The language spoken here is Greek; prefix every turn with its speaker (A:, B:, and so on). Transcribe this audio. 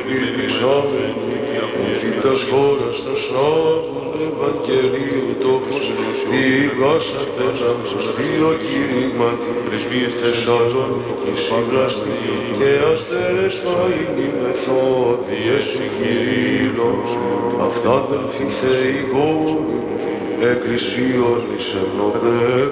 A: επιδειξάμενοι, επί τας χώρας των Σλάβων, Ευαγγελίου τόπους, διηγάσατε να προστείο κηρύγματι, Θεσσαλονίκη σύμπλαστη, και αστέρες φαΐνοι μεθόδιες η Κυρίλλος, αυτά αδελφοί Θεοί γόροι, εκκλησίων εις Ευρωπαί.